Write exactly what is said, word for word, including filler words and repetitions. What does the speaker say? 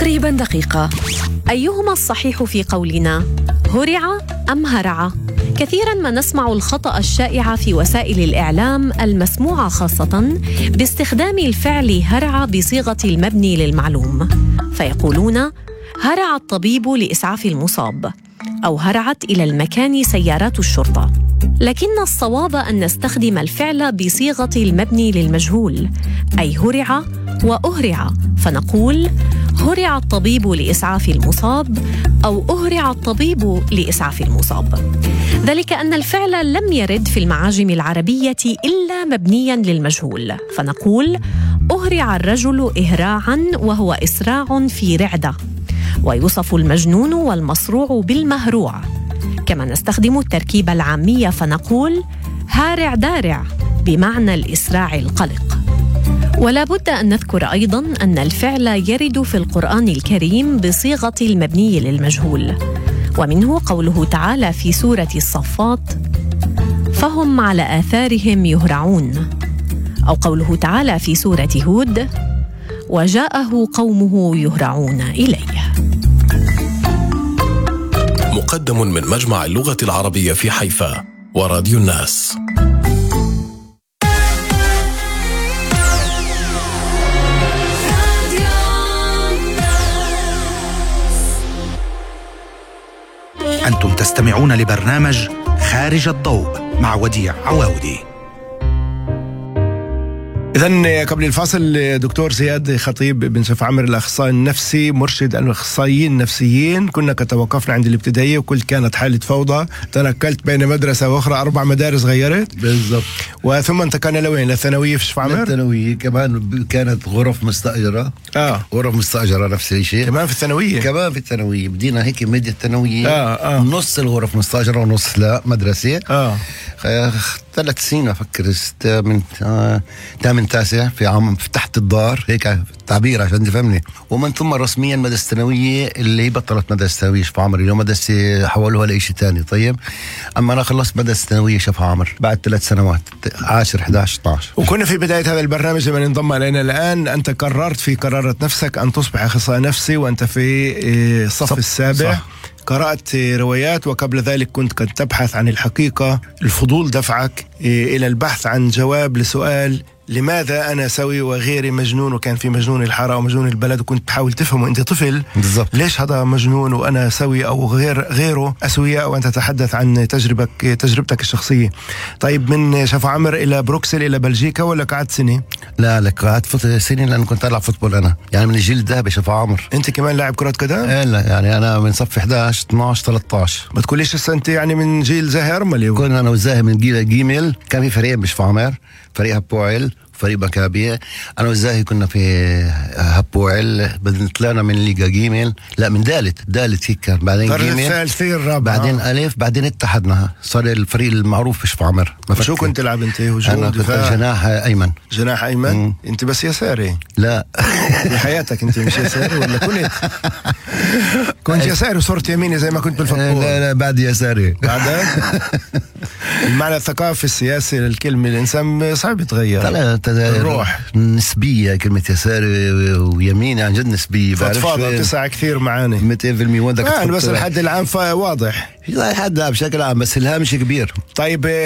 تقريبا دقيقة. أيهما الصحيح في قولنا هرع أم هرع؟ كثيراً ما نسمع الخطأ الشائع في وسائل الإعلام المسموعة خاصة باستخدام الفعل هرع بصيغة المبني للمعلوم، فيقولون هرع الطبيب لإسعاف المصاب، أو هرعت إلى المكان سيارات الشرطة. لكن الصواب أن نستخدم الفعل بصيغة المبني للمجهول، أي هرع وأهرع، فنقول هرع الطبيب لإسعاف المصاب أو أهرع الطبيب لإسعاف المصاب. ذلك أن الفعل لم يرد في المعاجم العربية إلا مبنياً للمجهول، فنقول أهرع الرجل إهراعاً وهو إسراع في رعدة، ويوصف المجنون والمصروع بالمهروع. كما نستخدم التركيب العامية فنقول هارع دارع بمعنى الإسراع القلق. ولا بد أن نذكر أيضاً أن الفعل يرد في القرآن الكريم بصيغة المبني للمجهول، ومنه قوله تعالى في سورة الصفات فهم على آثارهم يهرعون، أو قوله تعالى في سورة هود وجاءه قومه يهرعون إليه. مقدم من مجمع اللغة العربية في حيفا وراديو الناس. أنتم تستمعون لبرنامج خارج الضوء مع وديع عواودي. إذن قبل الفاصل دكتور زياد خطيب بن شفعمر الأخصائي النفسي مرشد الأخصائيين النفسيين، كنا قد توقفنا عند الابتدائية وقلت كانت حالة فوضى، تنقلت بين مدرسة وأخرى، أربع مدارس غيرت بالضبط، وثم انتقلنا لوين؟ للثانوية في شفعمر؟ الثانوية كمان كانت غرف مستأجرة. آه غرف مستأجرة نفس الشيء كمان في الثانوية. كمان في الثانوية بدينا هيك ميديا الثانوية. آه آه. نص الغرف مستأجرة ونص لا مدرسة. آه ثلاث سنين أفكر من آه ثامن تاسع في عام في تحت الدار هيك تعبير عشان تفهمني. ومن ثم رسميا مدرسة الثانوية اللي بطلت مدرسة الثانوية شفا عمر، اليوم مدرسة حولوها لإشي تاني. طيب أما أنا خلصت مدرسة الثانوية شفا عمر بعد ثلاث سنوات عشر إحدى عشر اثنا عشر. وكنا في بداية هذا البرنامج لمن انضم إلينا الآن، أنت قررت في قرارة نفسك أن تصبح أخصائي نفسي وأنت في الصف السابع. صح. قرأت روايات وقبل ذلك كنت قد تبحث عن الحقيقة. الفضول دفعك إلى البحث عن جواب لسؤال لماذا أنا سوي وغيري مجنون، وكان في مجنون الحارة ومجنون البلد، وكنت تحاول تفهم وأنت طفل بالضبط ليش هذا مجنون وأنا سوي أو غير غيره أسوياء، وأنت تتحدث عن تجربك تجربتك الشخصية. طيب من شفا عمر إلى بروكسل إلى بلجيكا ولا قعدت سنة؟ لا لك قعدت فترة سنة لأن كنت ألعب فوتبول أنا، يعني من الجيل الذهبي شفا عمر. أنت كمان لاعب كرة قدم؟ إيه لا يعني أنا من صف إحدى عشر اثنا عشر ثلاثة عشر. ما تقوليش هسه أنت يعني من جيل زاهي أرملي. كنا أنا وزاهي من جيل جيميل، كان في فريقين بشفا عمر، فريق هبوعل فريق مكابية. أنا وزاهي كنا في هبوعل، بعدين طلعنا من ليغا جيميل، لا من دالت دالت هيك، بعدين جيميل، بعدين ألف، بعدين اتحدنا صار الفريق المعروف في شفا عمر. شو كنت تلعب أنت؟ أنا كنت جناح أيمن. جناح أيمن؟ مم. أنت بس يساري؟ لا في حياتك أنت مش يساري ولا كنت؟ كنت يساري وصرت يميني زي ما كنت بالفوتبول؟ لا لا بعد يساري. بعدين المعنى الثقافي السياسي للكلمة الإنسان صعب يتغير. الروح نسبية، كلمة يساري ويميني عن جد نسبية. فضفاضة بتسع كثير معاني مئتين بالمئة وين بدك بس الحد العام واضح الحد بشكل عام، بس الهامش كبير. طيب